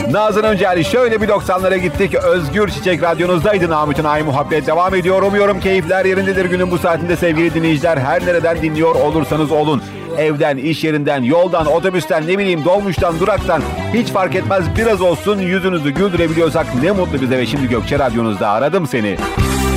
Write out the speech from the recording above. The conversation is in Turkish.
Nazan Öncel, şöyle bir 90'lara gittik. Özgür Çiçek radyonuzdaydı. Namık'ın Ay Muhabbet devam ediyor. Umuyorum keyifler yerindedir günün bu saatinde sevgili dinleyiciler. Her nereden dinliyor olursanız olun. Evden, iş yerinden, yoldan, otobüsten, ne bileyim dolmuştan, duraktan hiç fark etmez, biraz olsun yüzünüzü güldürebiliyorsak ne mutlu bize. Ve şimdi Gökçe radyonuzda aradım seni.